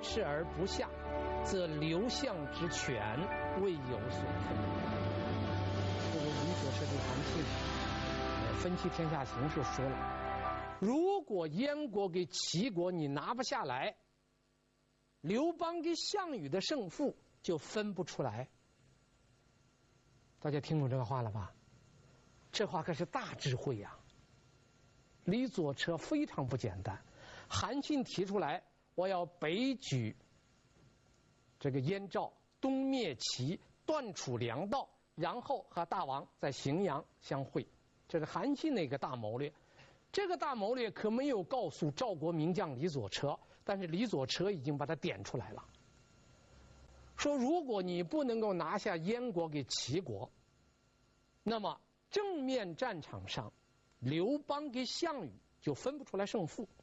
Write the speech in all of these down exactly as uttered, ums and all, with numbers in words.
持而不下，则刘项之权未有所分。这个李左车对韩信呃分析天下形势说了，如果燕国给齐国你拿不下来，刘邦跟项羽的胜负就分不出来。大家听懂这个话了吧？这话可是大智慧呀、啊！李左车非常不简单。韩信提出来，我要北举这个燕赵，东灭齐，断楚粮道，然后和大王在荥阳相会。这是韩信的一个大谋略。这个大谋略可没有告诉赵国名将李左车，但是李左车已经把它点出来了。说如果你不能够拿下燕国给齐国，那么正面战场上刘邦跟项羽就分不出来胜负。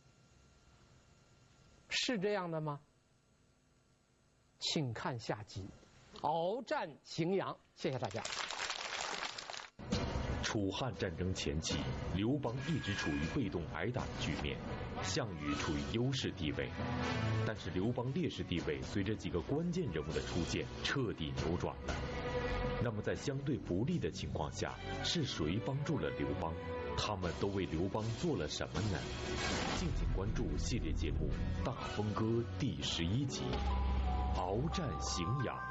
是这样的吗？请看下集鏖战荥阳。谢谢大家。 楚汉战争前期，刘邦一直处于被动挨打的局面，项羽处于优势地位。但是刘邦劣势地位随着几个关键人物的出现彻底扭转了。那么在相对不利的情况下，是谁帮助了刘邦？他们都为刘邦做了什么呢？敬请关注系列节目《大风歌》第十一集《鏖战荥阳》。